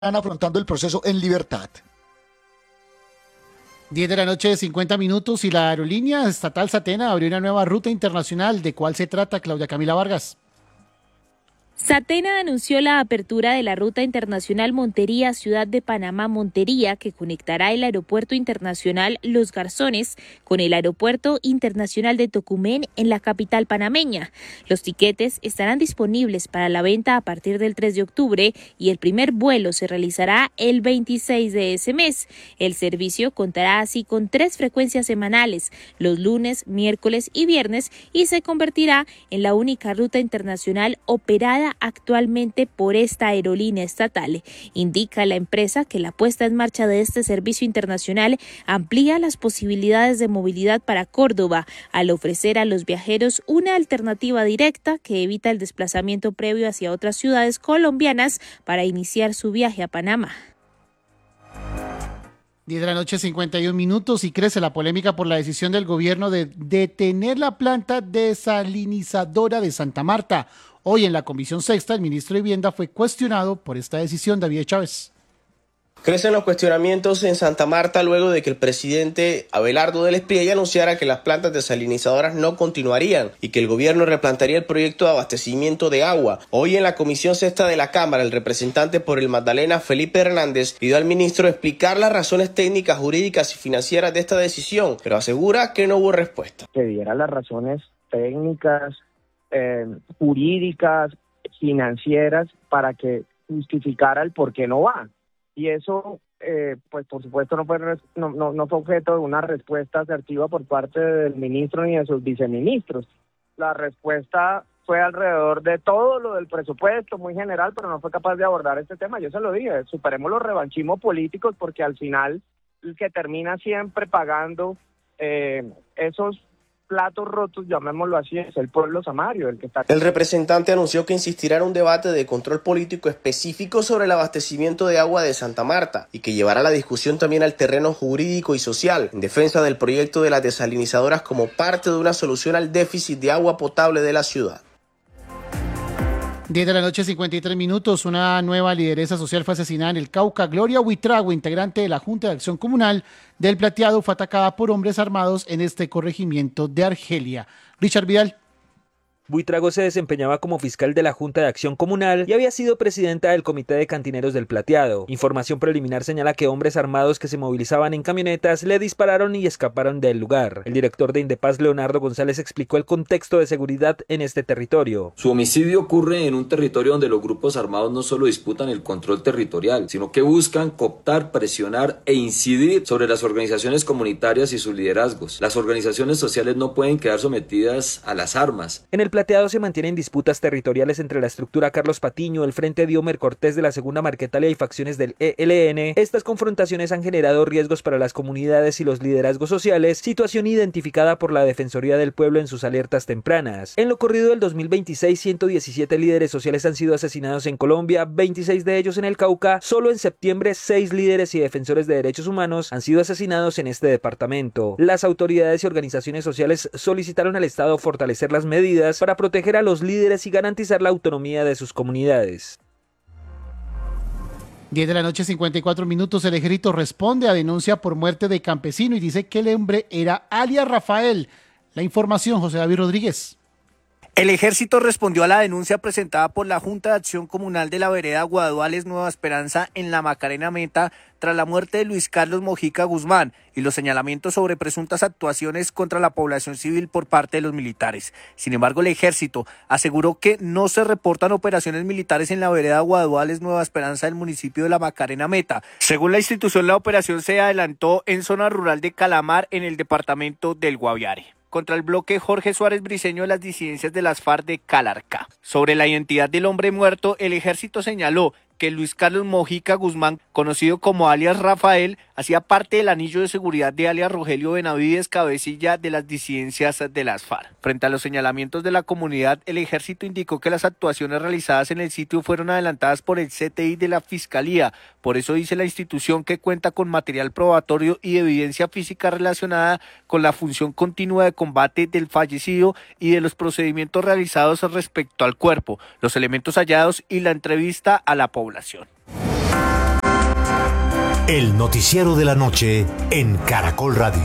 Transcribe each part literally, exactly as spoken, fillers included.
están afrontando el proceso en libertad. diez de la noche, cincuenta minutos, y la aerolínea estatal Satena abrió una nueva ruta internacional. ¿De cuál se trata, Claudia Camila Vargas? Satena anunció la apertura de la ruta internacional Montería Ciudad de Panamá Montería, que conectará el aeropuerto internacional Los Garzones con el aeropuerto internacional de Tocumen en la capital panameña. Los tiquetes estarán disponibles para la venta a partir del tres de octubre y el primer vuelo se realizará el veintiséis de ese mes. El servicio contará así con tres frecuencias semanales, los lunes, miércoles y viernes, y se convertirá en la única ruta internacional operada actualmente por esta aerolínea estatal. Indica la empresa que la puesta en marcha de este servicio internacional amplía las posibilidades de movilidad para Córdoba al ofrecer a los viajeros una alternativa directa que evita el desplazamiento previo hacia otras ciudades colombianas para iniciar su viaje a Panamá. diez de la noche, cincuenta y un minutos, y crece la polémica por la decisión del gobierno de detener la planta desalinizadora de Santa Marta. Hoy en la Comisión Sexta, el ministro de Vivienda fue cuestionado por esta decisión. David Chávez. Crecen los cuestionamientos en Santa Marta luego de que el presidente Abelardo del Espriella anunciara que las plantas desalinizadoras no continuarían y que el gobierno replantearía el proyecto de abastecimiento de agua. Hoy en la Comisión Sexta de la Cámara, el representante por el Magdalena, Felipe Hernández, pidió al ministro explicar las razones técnicas, jurídicas y financieras de esta decisión, pero asegura que no hubo respuesta. Que diera las razones técnicas, eh, jurídicas, financieras, para que justificara el por qué no va. Y eso, eh, pues por supuesto, no fue, no, no, no fue objeto de una respuesta asertiva por parte del ministro ni de sus viceministros. La respuesta fue alrededor de todo lo del presupuesto, muy general, pero no fue capaz de abordar este tema. Yo se lo dije, superemos los revanchismos políticos, porque al final el que termina siempre pagando eh, esos platos rotos, llamémoslo así, es el pueblo samario, el que está... El representante anunció que insistirá en un debate de control político específico sobre el abastecimiento de agua de Santa Marta y que llevará la discusión también al terreno jurídico y social en defensa del proyecto de las desalinizadoras como parte de una solución al déficit de agua potable de la ciudad. diez de la noche, cincuenta y tres minutos, una nueva lideresa social fue asesinada en el Cauca. Gloria Huitrago, integrante de la Junta de Acción Comunal del Plateado, fue atacada por hombres armados en este corregimiento de Argelia. Richard Vidal. Buitrago se desempeñaba como fiscal de la Junta de Acción Comunal y había sido presidenta del Comité de Cantineros del Plateado. Información preliminar señala que hombres armados que se movilizaban en camionetas le dispararon y escaparon del lugar. El director de Indepaz, Leonardo González, explicó el contexto de seguridad en este territorio. Su homicidio ocurre en un territorio donde los grupos armados no solo disputan el control territorial, sino que buscan cooptar, presionar e incidir sobre las organizaciones comunitarias y sus liderazgos. Las organizaciones sociales no pueden quedar sometidas a las armas. En el Plateado se mantienen disputas territoriales entre la estructura Carlos Patiño, el Frente Diomer Cortés de la Segunda Marquetalia y facciones del E L N. Estas confrontaciones han generado riesgos para las comunidades y los liderazgos sociales, situación identificada por la Defensoría del Pueblo en sus alertas tempranas. En lo corrido del dos mil veintiséis, ciento diecisiete líderes sociales han sido asesinados en Colombia, veintiséis de ellos en el Cauca. Solo en septiembre, seis líderes y defensores de derechos humanos han sido asesinados en este departamento. Las autoridades y organizaciones sociales solicitaron al Estado fortalecer las medidas para proteger a los líderes y garantizar la autonomía de sus comunidades. diez de la noche, cincuenta y cuatro minutos, el ejército responde a denuncia por muerte de campesino y dice que el hombre era alias Rafael. La información, José David Rodríguez. El ejército respondió a la denuncia presentada por la Junta de Acción Comunal de la vereda Guaduales Nueva Esperanza en la Macarena Meta tras la muerte de Luis Carlos Mojica Guzmán y los señalamientos sobre presuntas actuaciones contra la población civil por parte de los militares. Sin embargo, el ejército aseguró que no se reportan operaciones militares en la vereda Guaduales Nueva Esperanza del municipio de la Macarena Meta. Según la institución, la operación se adelantó en zona rural de Calamar, en el departamento del Guaviare, contra el bloque Jorge Suárez Briceño de las disidencias de las FARC de Calarcá. Sobre la identidad del hombre muerto, el ejército señaló que Luis Carlos Mojica Guzmán, conocido como alias Rafael, hacía parte del anillo de seguridad de alias Rogelio Benavides, cabecilla de las disidencias de las FARC. Frente a los señalamientos de la comunidad, el ejército indicó que las actuaciones realizadas en el sitio fueron adelantadas por el C T I de la Fiscalía. Por eso dice la institución que cuenta con material probatorio y evidencia física relacionada con la función continua de combate del fallecido y de los procedimientos realizados respecto al cuerpo, los elementos hallados y la entrevista a la población. El noticiero de la noche en Caracol Radio.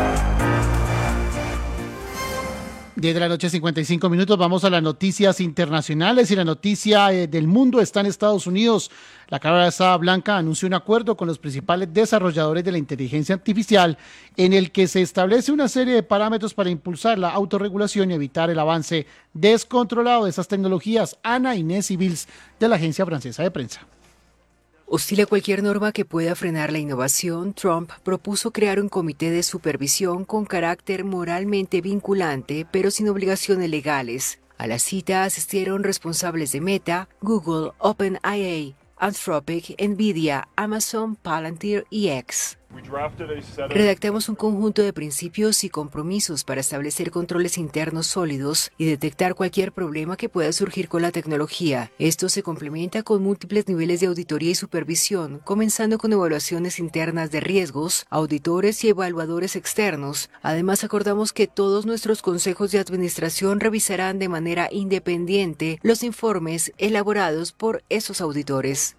diez de la noche, cincuenta y cinco minutos. Vamos a las noticias internacionales y la noticia eh, del mundo está en Estados Unidos. La Casa Blanca anunció un acuerdo con los principales desarrolladores de la inteligencia artificial en el que se establece una serie de parámetros para impulsar la autorregulación y evitar el avance descontrolado de esas tecnologías. Ana Inés Civils, de la Agencia Francesa de Prensa. Hostil a cualquier norma que pueda frenar la innovación, Trump propuso crear un comité de supervisión con carácter moralmente vinculante, pero sin obligaciones legales. A la cita asistieron responsables de Meta, Google, OpenAI, Anthropic, Nvidia, Amazon, Palantir y X. Redactamos un conjunto de principios y compromisos para establecer controles internos sólidos y detectar cualquier problema que pueda surgir con la tecnología. Esto se complementa con múltiples niveles de auditoría y supervisión, comenzando con evaluaciones internas de riesgos, auditores y evaluadores externos. Además, acordamos que todos nuestros consejos de administración revisarán de manera independiente los informes elaborados por esos auditores.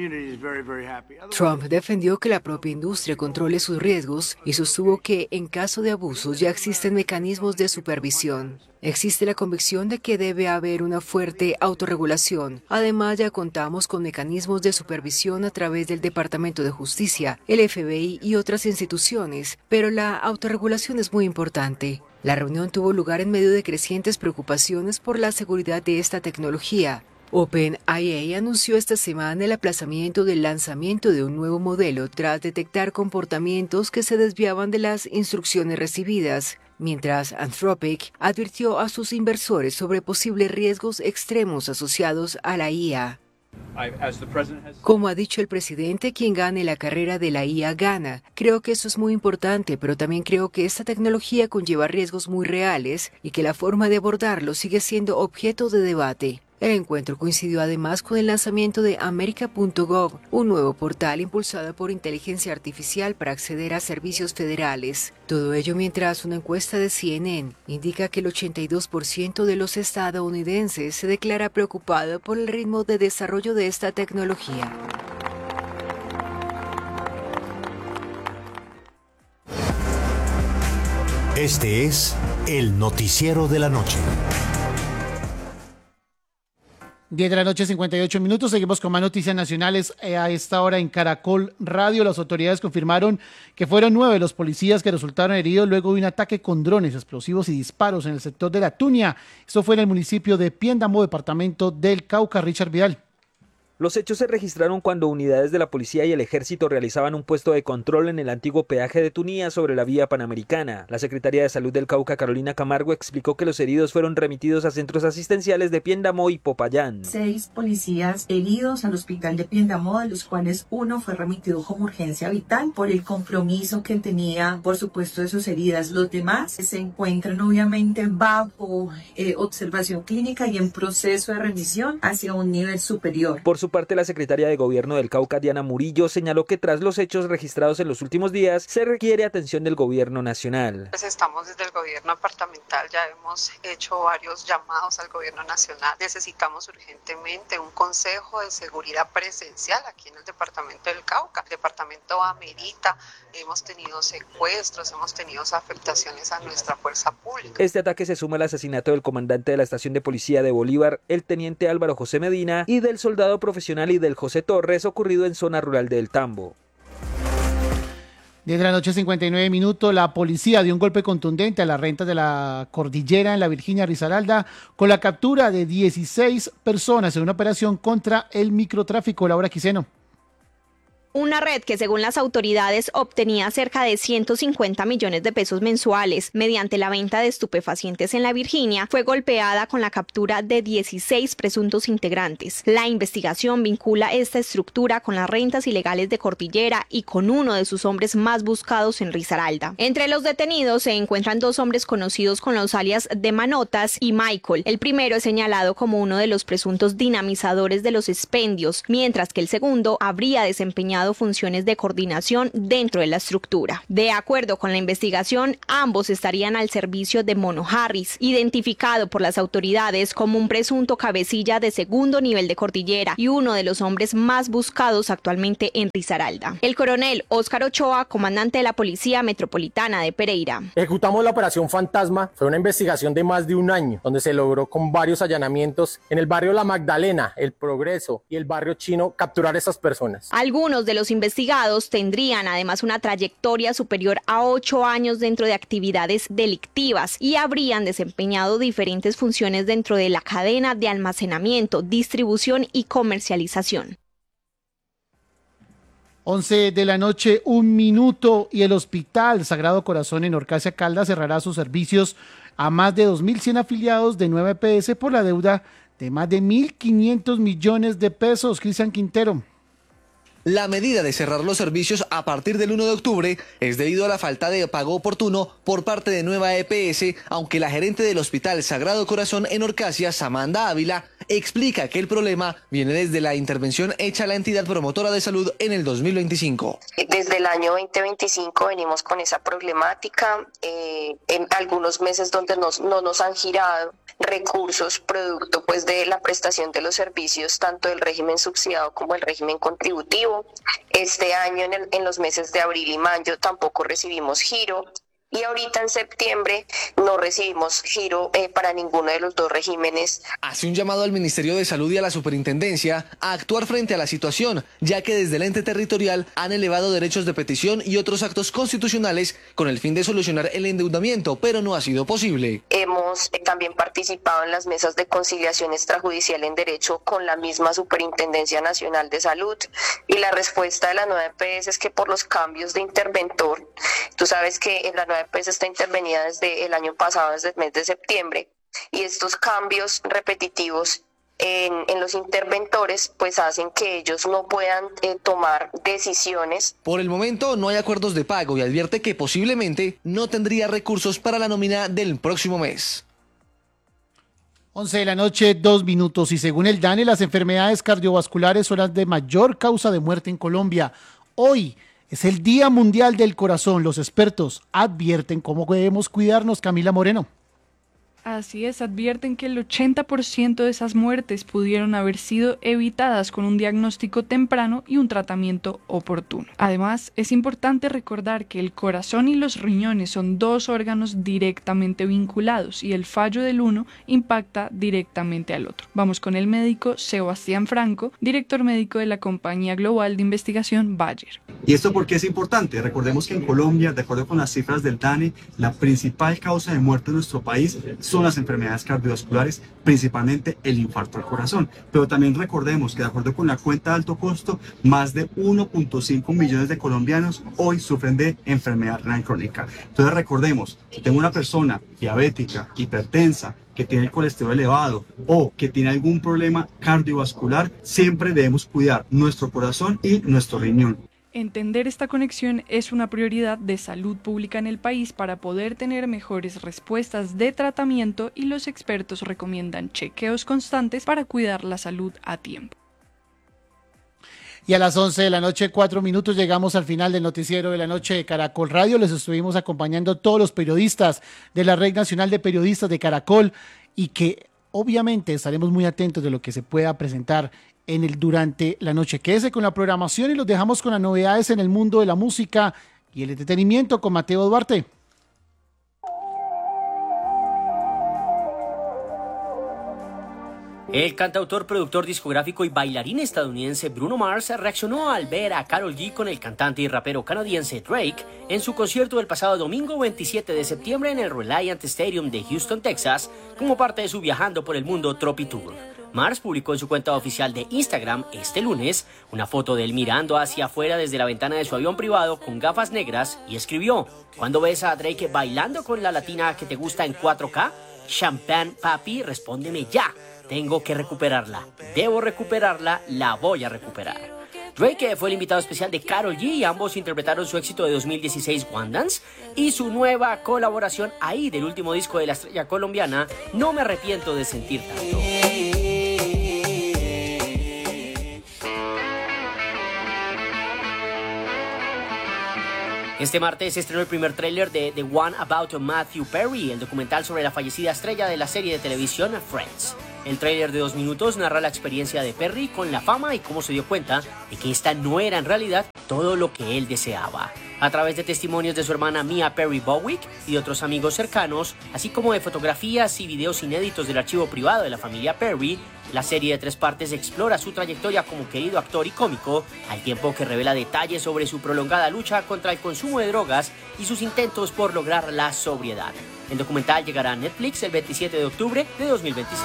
Trump defendió que la propia industria controle sus riesgos y sostuvo que, en caso de abusos, ya existen mecanismos de supervisión. Existe la convicción de que debe haber una fuerte autorregulación. Además, ya contamos con mecanismos de supervisión a través del Departamento de Justicia, el F B I y otras instituciones, pero la autorregulación es muy importante. La reunión tuvo lugar en medio de crecientes preocupaciones por la seguridad de esta tecnología. OpenAI anunció esta semana el aplazamiento del lanzamiento de un nuevo modelo tras detectar comportamientos que se desviaban de las instrucciones recibidas, mientras Anthropic advirtió a sus inversores sobre posibles riesgos extremos asociados a la I A. Como ha dicho el presidente, quien gane la carrera de la I A gana. Creo que eso es muy importante, pero también creo que esta tecnología conlleva riesgos muy reales y que la forma de abordarlo sigue siendo objeto de debate. El encuentro coincidió además con el lanzamiento de America punto gov, un nuevo portal impulsado por inteligencia artificial para acceder a servicios federales. Todo ello mientras una encuesta de C N N indica que el ochenta y dos por ciento de los estadounidenses se declara preocupado por el ritmo de desarrollo de esta tecnología. Este es el noticiero de la noche. diez de la noche, cincuenta y ocho minutos. Seguimos con más noticias nacionales a esta hora en Caracol Radio. Las autoridades confirmaron que fueron nueve los policías que resultaron heridos luego de un ataque con drones, explosivos y disparos en el sector de La Tunia. Esto fue en el municipio de Piendamó, departamento del Cauca. Richard Vidal. Los hechos se registraron cuando unidades de la policía y el ejército realizaban un puesto de control en el antiguo peaje de Tunía sobre la vía panamericana. La secretaria de Salud del Cauca, Carolina Camargo, explicó que los heridos fueron remitidos a centros asistenciales de Piendamó y Popayán. Seis policías heridos al hospital de Piendamó, de los cuales uno fue remitido como urgencia vital por el compromiso que él tenía, por supuesto, de sus heridas. Los demás se encuentran obviamente bajo eh, observación clínica y en proceso de remisión hacia un nivel superior. Por su parte, la secretaria de Gobierno del Cauca, Diana Murillo, señaló que tras los hechos registrados en los últimos días, se requiere atención del Gobierno nacional. Pues estamos desde el Gobierno departamental, ya hemos hecho varios llamados al Gobierno nacional. Necesitamos urgentemente un Consejo de Seguridad presencial aquí en el departamento del Cauca. El departamento amerita, hemos tenido secuestros, hemos tenido afectaciones a nuestra fuerza pública. Este ataque se suma al asesinato del comandante de la estación de policía de Bolívar, el teniente Álvaro José Medina, y del soldado profesional y del José Torres, ocurrido en zona rural del Tambo. diez de la noche, cincuenta y nueve minutos. La policía dio un golpe contundente a las rentas de la cordillera en la Virginia Risaralda con la captura de dieciséis personas en una operación contra el microtráfico. Laura Quiseno. Una red que, según las autoridades, obtenía cerca de ciento cincuenta millones de pesos mensuales mediante la venta de estupefacientes en la Virginia, fue golpeada con la captura de dieciséis presuntos integrantes. La investigación vincula esta estructura con las rentas ilegales de Cordillera y con uno de sus hombres más buscados en Risaralda. Entre los detenidos se encuentran dos hombres conocidos con los alias de Manotas y Michael. El primero es señalado como uno de los presuntos dinamizadores de los expendios, mientras que el segundo habría desempeñado desempeñado funciones de coordinación dentro de la estructura. De acuerdo con la investigación, ambos estarían al servicio de Mono Harris, identificado por las autoridades como un presunto cabecilla de segundo nivel de cordillera y uno de los hombres más buscados actualmente en Risaralda. El coronel Óscar Ochoa, comandante de la Policía Metropolitana de Pereira. Ejecutamos la operación Fantasma, fue una investigación de más de un año, donde se logró con varios allanamientos en el barrio La Magdalena, El Progreso y el barrio Chino capturar a esas personas. Algunos de los investigados tendrían además una trayectoria superior a ocho años dentro de actividades delictivas y habrían desempeñado diferentes funciones dentro de la cadena de almacenamiento, distribución y comercialización. once de la noche, un minuto, y el Hospital Sagrado Corazón en Orcasia Caldas cerrará sus servicios a más de dos mil cien afiliados de nueva E P S por la deuda de más de mil quinientos millones de pesos. Cristian Quintero. La medida de cerrar los servicios a partir del uno de octubre es debido a la falta de pago oportuno por parte de Nueva E P S, aunque la gerente del Hospital Sagrado Corazón en Orcasia, Samantha Ávila, explica que el problema viene desde la intervención hecha a la entidad promotora de salud en el dos mil veinticinco. Desde el año veinte veinticinco venimos con esa problemática, eh, en algunos meses donde nos, no nos han girado recursos producto pues de la prestación de los servicios, tanto del régimen subsidiado como el régimen contributivo. Este año en, el, en los meses de abril y mayo tampoco recibimos giro. Y ahorita en septiembre no recibimos giro eh, para ninguno de los dos regímenes. Hace un llamado al Ministerio de Salud y a la Superintendencia a actuar frente a la situación, ya que desde el ente territorial han elevado derechos de petición y otros actos constitucionales con el fin de solucionar el endeudamiento, pero no ha sido posible. Hemos eh, también participado en las mesas de conciliación extrajudicial en derecho con la misma Superintendencia Nacional de Salud, y la respuesta de la nueva E P S es que por los cambios de interventor, tú sabes que en la nueva E P S está intervenida desde el año pasado, desde el mes de septiembre, y estos cambios repetitivos en, en los interventores pues hacen que ellos no puedan eh, tomar decisiones. Por el momento no hay acuerdos de pago y advierte que posiblemente no tendría recursos para la nómina del próximo mes. once de la noche, dos minutos, y según el DANE, las enfermedades cardiovasculares son las de mayor causa de muerte en Colombia. Hoy es el Día Mundial del Corazón. Los expertos advierten cómo debemos cuidarnos. Camila Moreno. Así es, advierten que el ochenta por ciento de esas muertes pudieron haber sido evitadas con un diagnóstico temprano y un tratamiento oportuno. Además, es importante recordar que el corazón y los riñones son dos órganos directamente vinculados y el fallo del uno impacta directamente al otro. Vamos con el médico Sebastián Franco, director médico de la compañía global de investigación Bayer. ¿Y esto por qué es importante? Recordemos que en Colombia, de acuerdo con las cifras del DANE, la principal causa de muerte en nuestro país son las enfermedades cardiovasculares, principalmente el infarto al corazón. Pero también recordemos que de acuerdo con la cuenta de alto costo, más de uno punto cinco millones de colombianos hoy sufren de enfermedad renal crónica. Entonces recordemos, si tengo una persona diabética, hipertensa, que tiene el colesterol elevado o que tiene algún problema cardiovascular, siempre debemos cuidar nuestro corazón y nuestro riñón. Entender esta conexión es una prioridad de salud pública en el país para poder tener mejores respuestas de tratamiento, y los expertos recomiendan chequeos constantes para cuidar la salud a tiempo. Y a las once de la noche, cuatro minutos, llegamos al final del noticiero de la noche de Caracol Radio. Les estuvimos acompañando todos los periodistas de la Red Nacional de Periodistas de Caracol, y que obviamente estaremos muy atentos de lo que se pueda presentar en el durante la noche. Quédese con la programación y los dejamos con las novedades en el mundo de la música y el entretenimiento con Mateo Duarte. El cantautor, productor discográfico y bailarín estadounidense Bruno Mars reaccionó al ver a Karol G con el cantante y rapero canadiense Drake en su concierto del pasado domingo veintisiete de septiembre en el Reliant Stadium de Houston, Texas, como parte de su Viajando por el Mundo Tropi Tour. Mars publicó en su cuenta oficial de Instagram este lunes una foto de él mirando hacia afuera desde la ventana de su avión privado con gafas negras y escribió: ¿Cuándo ves a Drake bailando con la latina que te gusta en cuatro K? Champagne papi, respóndeme ya. Tengo que recuperarla. Debo recuperarla, la voy a recuperar. Drake fue el invitado especial de Karol G y ambos interpretaron su éxito de dos mil dieciséis One Dance y su nueva colaboración ahí del último disco de la estrella colombiana, No me arrepiento de sentir tanto. Este martes se estrenó el primer tráiler de The One About Matthew Perry, el documental sobre la fallecida estrella de la serie de televisión Friends. El tráiler de dos minutos narra la experiencia de Perry con la fama y cómo se dio cuenta de que esta no era en realidad todo lo que él deseaba. A través de testimonios de su hermana Mia Perry Bowick y de otros amigos cercanos, así como de fotografías y videos inéditos del archivo privado de la familia Perry, la serie de tres partes explora su trayectoria como querido actor y cómico, al tiempo que revela detalles sobre su prolongada lucha contra el consumo de drogas y sus intentos por lograr la sobriedad. El documental llegará a Netflix el veintisiete de octubre de dos mil veintiséis.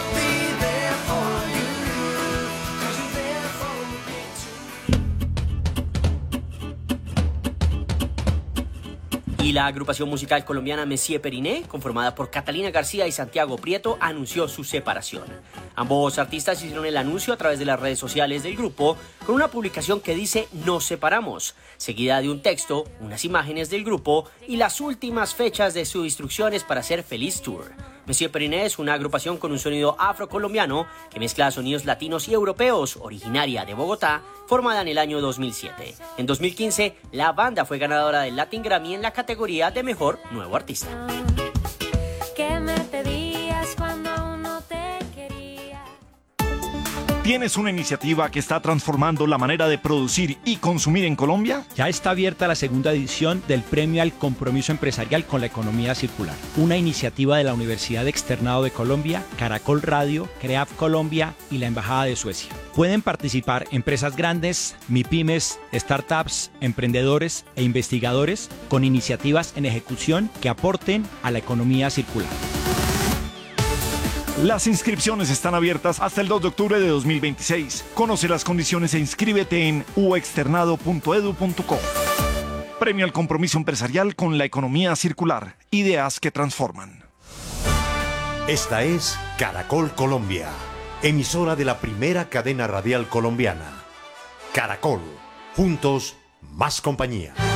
Y la agrupación musical colombiana Messier Periné, conformada por Catalina García y Santiago Prieto, anunció su separación. Ambos artistas hicieron el anuncio a través de las redes sociales del grupo con una publicación que dice "Nos separamos", seguida de un texto, unas imágenes del grupo y las últimas fechas de sus instrucciones para hacer Feliz Tour. Messier Periné es una agrupación con un sonido afrocolombiano que mezcla sonidos latinos y europeos, originaria de Bogotá, formada en el año dos mil siete. En dos mil quince, la banda fue ganadora del Latin Grammy en la categoría de Mejor Nuevo Artista. ¿Qué me pedías cuando aún no te quería? ¿Tienes una iniciativa que está transformando la manera de producir y consumir en Colombia? Ya está abierta la segunda edición del Premio al Compromiso Empresarial con la Economía Circular, una iniciativa de la Universidad Externado de Colombia, Caracol Radio, CREAF Colombia y la Embajada de Suecia. Pueden participar empresas grandes, MIPYMES, startups, emprendedores e investigadores con iniciativas en ejecución que aporten a la economía circular. Las inscripciones están abiertas hasta el dos de octubre de dos mil veintiséis. Conoce las condiciones e inscríbete en u externado punto edu punto co. Premio al Compromiso Empresarial con la Economía Circular. Ideas que transforman. Esta es Caracol Colombia, emisora de la primera cadena radial colombiana. Caracol, juntos, más compañía.